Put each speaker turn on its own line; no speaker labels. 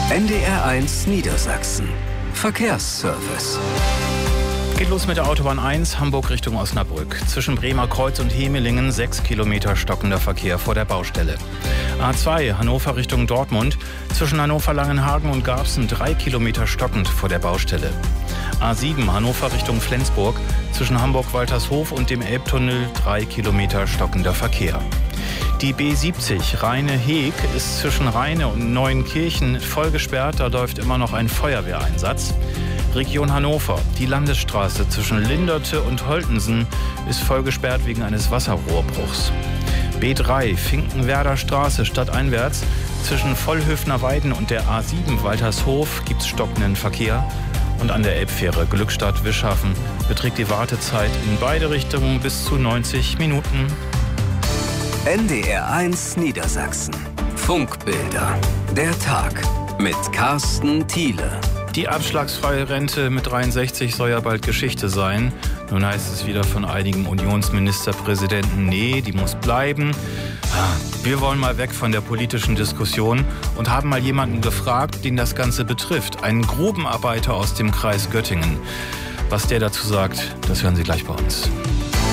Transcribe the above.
NDR1 Niedersachsen. Verkehrsservice.
Geht los mit der Autobahn 1, Hamburg Richtung Osnabrück. Zwischen Bremer Kreuz und Hemelingen 6 Kilometer stockender Verkehr vor der Baustelle. A2, Hannover Richtung Dortmund. Zwischen Hannover-Langenhagen und Garbsen 3 Kilometer stockend vor der Baustelle. A7, Hannover Richtung Flensburg. Zwischen Hamburg-Waltershof und dem Elbtunnel 3 Kilometer stockender Verkehr. Die B70 Rheine-Heeg ist zwischen Rheine und Neuenkirchen voll gesperrt. Da läuft immer noch ein Feuerwehreinsatz. Region Hannover. Die Landesstraße zwischen Linderte und Holtensen ist voll gesperrt wegen eines Wasserrohrbruchs. B3 Finkenwerder Straße stadteinwärts. Zwischen Vollhöfner Weiden und der A7 Waltershof gibt es stockenden Verkehr. Und an der Elbfähre Glückstadt-Wischhafen beträgt die Wartezeit in beide Richtungen bis zu 90 Minuten.
NDR1 Niedersachsen. Funkbilder. Der Tag mit Carsten Thiele.
Die abschlagsfreie Rente mit 63 soll ja bald Geschichte sein. Nun heißt es wieder von einigen Unionsministerpräsidenten, nee, die muss bleiben. Wir wollen mal weg von der politischen Diskussion und haben mal jemanden gefragt, den das Ganze betrifft. Einen Grubenarbeiter aus dem Kreis Göttingen. Was der dazu sagt, das hören Sie gleich bei uns.